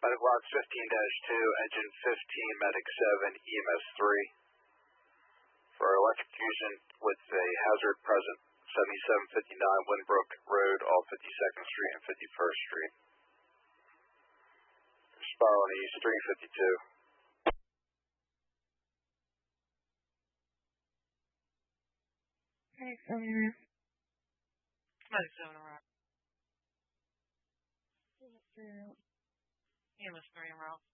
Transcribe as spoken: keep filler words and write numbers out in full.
Medical Lots fifteen dash two, Engine fifteen, Medic seven, E M S three. For electrocution with a hazard present, seventy-seven fifty-nine Winbrook Road, off fifty-second Street and fifty-first Street. Spiral on East three fifty-two. Medic seven around. Medic seven around. E M S three around. E M S three around.